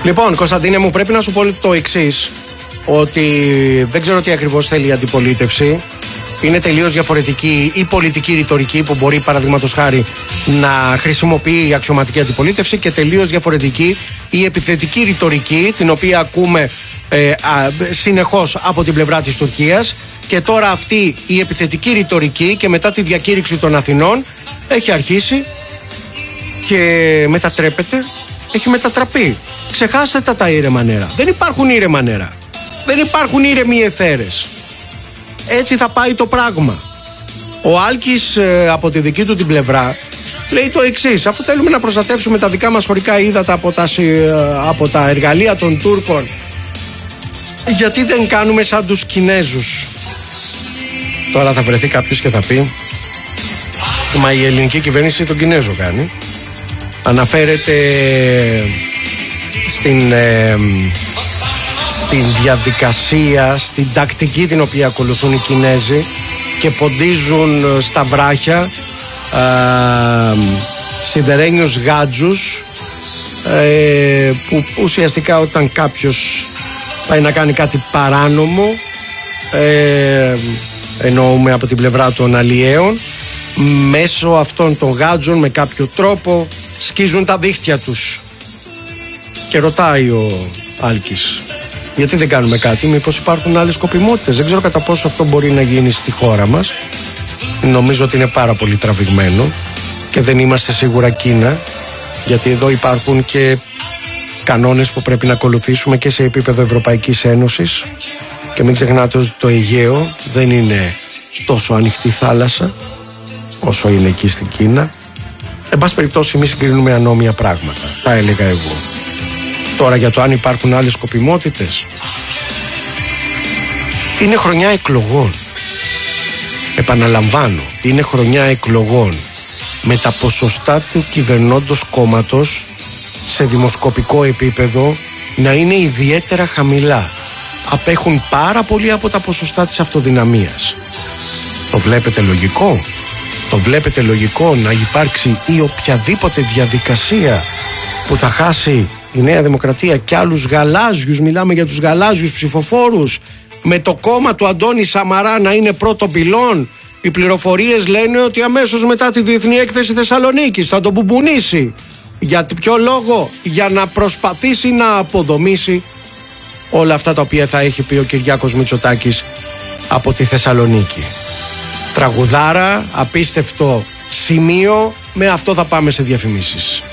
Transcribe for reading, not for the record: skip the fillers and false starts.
Λοιπόν, Κωνσταντίνε μου, πρέπει να σου πω το εξής, ότι δεν ξέρω τι ακριβώς θέλει η αντιπολίτευση. Είναι τελείως διαφορετική η πολιτική ρητορική που μπορεί, παραδείγματος χάρη, να χρησιμοποιεί η αξιωματική αντιπολίτευση και τελείως διαφορετική η επιθετική ρητορική, την οποία ακούμε συνεχώς από την πλευρά της Τουρκίας. Και τώρα αυτή η επιθετική ρητορική και μετά τη διακήρυξη των Αθηνών έχει αρχίσει και μετατρέπεται, έχει μετατραπεί. Ξεχάστε τα ήρεμα νερά. Δεν υπάρχουν ήρεμα νερά. Δεν υπάρχουν ήρεμοι αιθέρες. Έτσι θα πάει το πράγμα. Ο Άλκης από τη δική του την πλευρά λέει το εξής: αφού θέλουμε να προστατεύσουμε τα δικά μας χωρικά ύδατα από τα εργαλεία των Τούρκων, γιατί δεν κάνουμε σαν τους Κινέζους? Τώρα θα βρεθεί κάποιος και θα πει: μα η ελληνική κυβέρνηση τον Κινέζο κάνει. Αναφέρεται στην διαδικασία, στην τακτική την οποία ακολουθούν οι Κινέζοι και ποντίζουν στα βράχια σιδερένιους γάτζους, που ουσιαστικά όταν κάποιος πάει να κάνει κάτι παράνομο, εννοούμε από την πλευρά των αλλιέων, μέσω αυτών των γάτζων με κάποιο τρόπο σκίζουν τα δίχτυα τους. Και ρωτάει ο Άλκης: γιατί δεν κάνουμε κάτι, μήπως υπάρχουν άλλες σκοπιμότητες? Δεν ξέρω κατά πόσο αυτό μπορεί να γίνει στη χώρα μας. Νομίζω ότι είναι πάρα πολύ τραβηγμένο και δεν είμαστε σίγουρα Κίνα, γιατί εδώ υπάρχουν και κανόνες που πρέπει να ακολουθήσουμε και σε επίπεδο Ευρωπαϊκής Ένωσης. Και μην ξεχνάτε ότι το Αιγαίο δεν είναι τόσο ανοιχτή θάλασσα όσο είναι εκεί στην Κίνα. Εν πάση περιπτώσει, εμείς συγκρίνουμε ανώμια πράγματα, θα έλεγα εγώ. Τώρα για το αν υπάρχουν άλλες σκοπιμότητες, είναι χρονιά εκλογών. Επαναλαμβάνω, είναι χρονιά εκλογών. Με τα ποσοστά του κυβερνώντος κόμματος σε δημοσκοπικό επίπεδο να είναι ιδιαίτερα χαμηλά. Απέχουν πάρα πολύ από τα ποσοστά της αυτοδυναμίας. Το βλέπετε λογικό? Το βλέπετε λογικό να υπάρξει ή οποιαδήποτε διαδικασία που θα χάσει η Νέα Δημοκρατία και άλλους γαλάζιους, μιλάμε για τους γαλάζιους ψηφοφόρους, με το κόμμα του Αντώνη Σαμαρά να είναι πρώτο πυλόν? Οι πληροφορίες λένε ότι αμέσως μετά τη Διεθνή Έκθεση Θεσσαλονίκης θα τον μπουμπουνίσει. Για ποιο λόγο? Για να προσπαθήσει να αποδομήσει όλα αυτά τα οποία θα έχει πει ο Κυριάκος Μητσοτάκης από τη Θεσσαλονίκη. Τραγουδάρα, απίστευτο σημείο. Με αυτό θα πάμε σε διαφημίσεις.